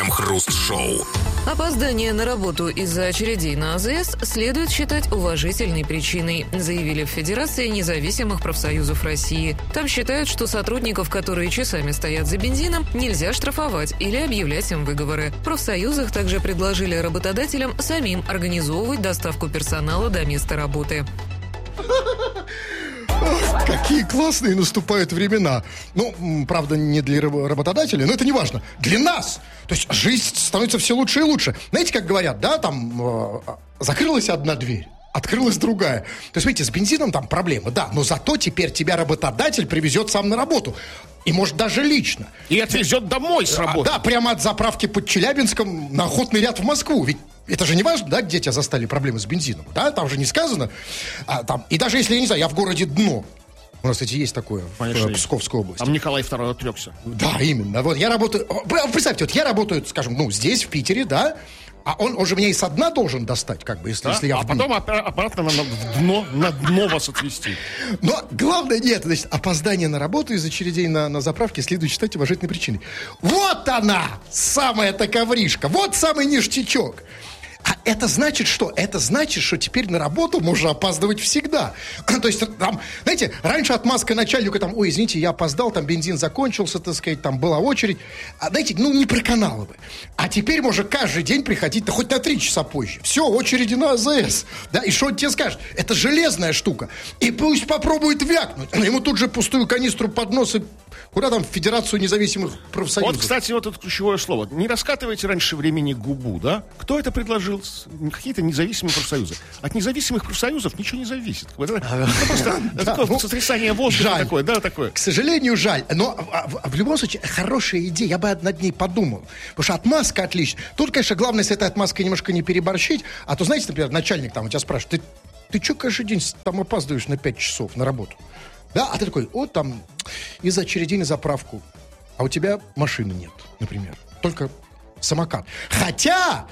Крем-хруст-шоу. Опоздание на работу из-за очередей на АЗС следует считать уважительной причиной, заявили в Федерации независимых профсоюзов России. Там считают, что сотрудников, которые часами стоят за бензином, нельзя штрафовать или объявлять им выговоры. В профсоюзах также предложили работодателям самим организовывать доставку персонала до места работы. Какие классные наступают времена. Ну, правда, не для работодателей, но это не важно. Для нас. То есть жизнь становится все лучше и лучше. Знаете, как говорят, да, там закрылась одна дверь, открылась другая. То есть, видите, с бензином там проблемы, да, но зато теперь тебя работодатель привезет сам на работу. И, может, даже лично. И отвезет домой с работы. Да, прямо от заправки под Челябинском на Охотный ряд в Москву. Ведь это же не важно, да, где тебя застали проблемы с бензином. Да, там же не сказано. Там, и даже если, я не знаю, я в городе Дно. У нас, кстати, есть такое в Псковской области. Там Николай II отрекся. Да, именно. Вот я работаю... Представьте, вот я работаю, скажем, ну, здесь, в Питере, да, а он же меня и со дна должен достать, как бы, если я... А потом обратно на дно вас отвезти. Но главное нет, значит, опоздание на работу из очередей на заправке следует считать уважительной причиной. Вот она, самая-то ковришка, вот самый ништячок. А это значит что? Это значит, что теперь на работу можно опаздывать всегда. То есть, там, знаете, раньше отмазка начальника, там, ой, извините, я опоздал, там бензин закончился, так сказать, там была очередь. А, знаете, ну, не проканало бы. А теперь можно каждый день приходить, да хоть на 3 часа позже. Все, очереди на АЗС. Да, и что он тебе скажет? Это железная штука. И пусть попробует вякнуть. Ему тут же пустую канистру под нос и куда там в Федерацию независимых профсоюзов. Вот, кстати, вот это ключевое слово. Не раскатывайте раньше времени губу, да? Кто это предложил? Какие-то независимые профсоюзы. От независимых профсоюзов ничего не зависит. Это просто сотрясание воздуха такое, да, такое. К сожалению, жаль. Но в любом случае, хорошая идея. Я бы над ней подумал. Потому что отмазка отличная. Тут, конечно, главное с этой отмазкой немножко не переборщить. А то, знаете, например, начальник там у тебя спрашивает, ты что каждый день там опаздываешь на 5 часов на работу? Да, а ты такой, вот там из-за очередей на заправку, а у тебя машины нет, например, только самокат. Хотя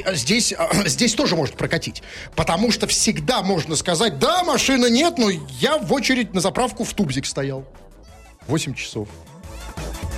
здесь тоже может прокатить, потому что всегда можно сказать, да, машины нет, но я в очередь на заправку в Тубзик стоял 8 часов.